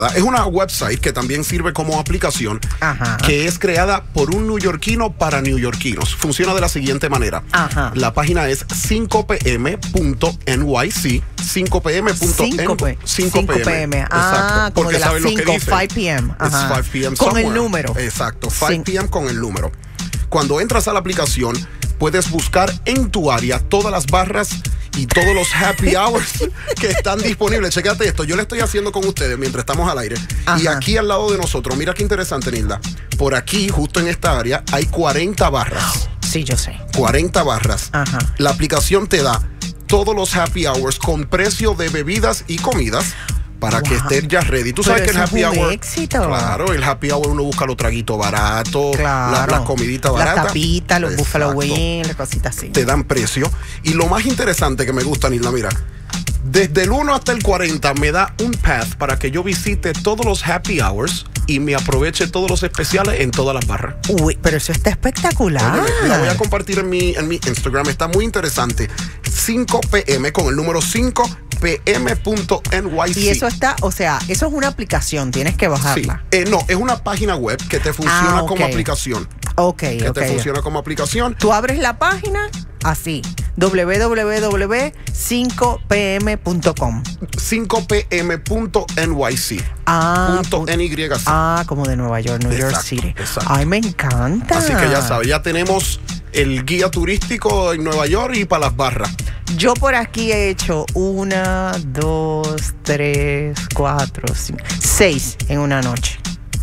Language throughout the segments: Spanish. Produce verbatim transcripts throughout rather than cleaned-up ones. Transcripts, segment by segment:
Es una website que también sirve como aplicación. Ajá. Que es creada por un neoyorquino para neoyorquinos. Funciona de la siguiente manera. Ajá. La página es cinco p m punto n y c. cinco p m punto n y c. cinco p m Ah, como de las cinco, cinco p m Ajá. cinco p m Con el número. Exacto, cinco p m con el número. Cuando entras a la aplicación, puedes buscar en tu área todas las barras y todos los happy hours que están disponibles. Chécate esto, yo le estoy haciendo con ustedes mientras estamos al aire. Ajá. Y aquí al lado de nosotros, mira qué interesante, Nilda. Por aquí, justo en esta área, hay cuarenta barras. Sí, yo sé. cuarenta barras. Ajá. La aplicación te da todos los happy hours con precio de bebidas y comidas para wow. que estés ya ready. Tú sabes Pero que el happy es un hour. éxito. Claro, el happy hour uno busca los traguitos baratos, claro. las la comiditas baratas. Las tapitas, los buffalo wings, las cositas así. Te dan precio. Y lo más interesante que me gusta, Nilda, mira. Desde el uno hasta el cuarenta me da un path para que yo visite todos los happy hours y me aproveche todos los especiales en todas las barras. Uy, pero eso está espectacular. Oye, la voy a compartir en mi, en mi Instagram. Está muy interesante. cinco p m con el número cinco p m punto n y c. Y eso está, o sea, eso es una aplicación, tienes que bajarla. Sí. Eh, no, es una página web que te funciona ah, okay. como aplicación. Ok, que ok. te funciona como aplicación. Tú abres la página así, w w w punto cinco p m punto com. cinco p m punto n y c. Ah, punto N Y C. Ah, como de Nueva York, New exacto, York City. Exacto. Ay, me encanta. Así que ya sabes, ya tenemos el guía turístico en Nueva York y para las barras. Yo por aquí he hecho una, dos, tres, cuatro, cinco, seis en una noche.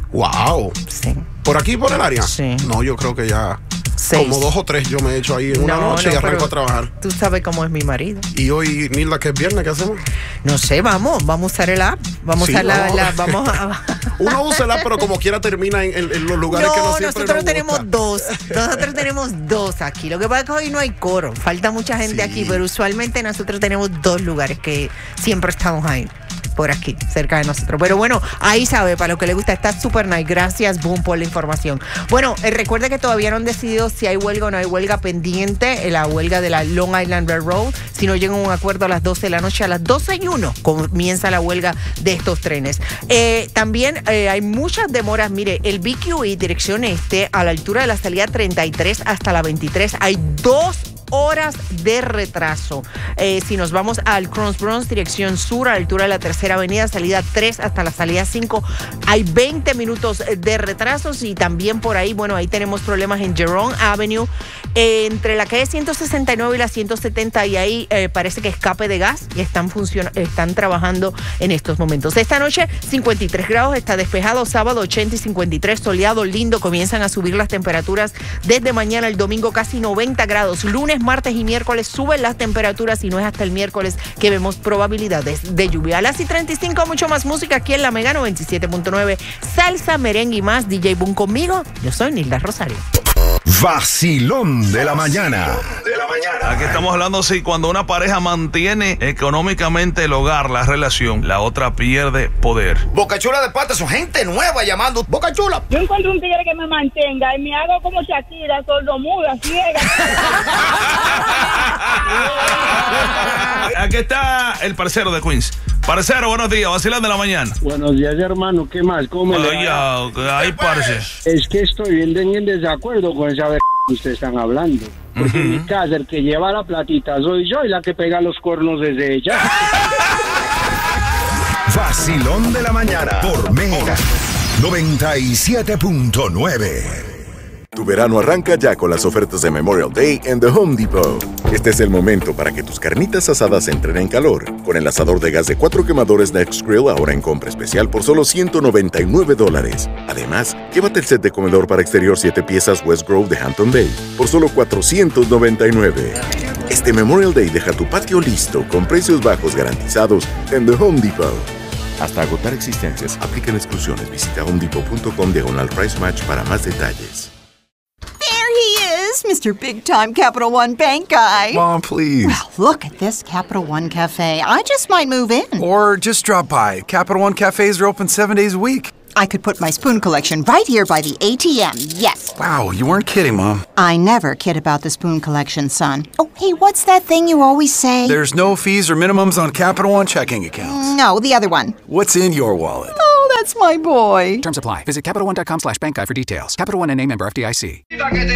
Wow. Sí. ¿Por aquí, por el área? Sí. No, yo creo que ya Seis. como dos o tres yo me he hecho ahí en una no, noche no, y arranco a trabajar. Tú sabes cómo es mi marido. Y hoy, Nilda, que es viernes, ¿qué hacemos? No sé, vamos, vamos a usar el app. Vamos sí, a usar la, vamos. la, vamos a... Uno usa el app, pero como quiera termina en, en, en los lugares no, que no siempre nosotros nos tenemos gusta. dos. Nosotros tenemos dos aquí. Lo que pasa es que hoy no hay coro. Falta mucha gente sí. aquí, pero usualmente nosotros tenemos dos lugares que siempre estamos ahí. Por aquí, cerca de nosotros. Pero bueno, ahí sabe, para lo que le gusta, está super nice. Gracias, Boom, por la información. Bueno, eh, recuerde que todavía no han decidido si hay huelga o no hay huelga pendiente, eh, la huelga de la Long Island Railroad. Si no llegan a un acuerdo a las doce de la noche, a las doce y uno comienza la huelga de estos trenes. Eh, también eh, hay muchas demoras. Mire, el B Q E, dirección este, a la altura de la salida treinta y tres hasta la veintitrés, hay dos horas de retraso. Eh, si nos vamos al Cross Bronx, dirección sur, a la altura de la tercera avenida, salida tres hasta la salida cinco, hay veinte minutos de retrasos. Y también por ahí, bueno, ahí tenemos problemas en Jerome Avenue, eh, entre la calle ciento sesenta y nueve y la ciento setenta, y ahí eh, parece que escape de gas y están, están trabajando en estos momentos. Esta noche, cincuenta y tres grados, está despejado. Sábado, ochenta y cincuenta y tres, soleado, lindo. Comienzan a subir las temperaturas desde mañana. El domingo, casi noventa grados. Lunes, martes y miércoles suben las temperaturas y no es hasta el miércoles que vemos probabilidades de lluvia. A las y treinta y cinco, mucho más música aquí en la Mega noventa y siete punto nueve. Salsa, merengue y más. D J Boom conmigo. Yo soy Nilda Rosario. Vacilón de la mañana. De la mañana. Aquí estamos hablando si cuando una pareja mantiene económicamente el hogar, la relación, la otra pierde poder. Bocachula de Pata, son gente nueva llamando. Bocachula. Yo encuentro un tigre que me mantenga y me hago como Shakira, sordomuda, ciega. Aquí está el parcero de Queens. Parcero, buenos días, Vacilón de la mañana. Buenos días, hermano, ¿qué más? ¿Cómo me le va? Ay, parce. Es que estoy bien en desacuerdo con esa ver que ustedes están hablando. Porque uh-huh. en mi casa el que lleva la platita soy yo y la que pega los cuernos desde ella. Vacilón de la mañana por Mega noventa y siete punto nueve. Tu verano arranca ya con las ofertas de Memorial Day en The Home Depot. Este es el momento para que tus carnitas asadas entren en calor. Con el asador de gas de cuatro quemadores Next Grill ahora en compra especial por solo ciento noventa y nueve dólares. Además, llévate el set de comedor para exterior siete piezas West Grove de Hampton Bay por solo cuatrocientos noventa y nueve. Este Memorial Day deja tu patio listo con precios bajos garantizados en The Home Depot. Hasta agotar existencias, aplican exclusiones. Visita homedepot punto com diagonal price match para más detalles. Mister Big Time Capital One Bank guy. Mom, please. Well, look at this Capital One Cafe. I just might move in. Or just drop by. Capital One cafes are open seven days a week. I could put my spoon collection right here by the A T M, yes. Wow, you weren't kidding, Mom. I never kid about the spoon collection, son. Oh, hey, what's that thing you always say? There's no fees or minimums on Capital One checking accounts. No, the other one. What's in your wallet? Oh, That's my boy. Terms apply. Visit CapitalOne.com slash bank guide for details. Capital One N A member F D I C. Que te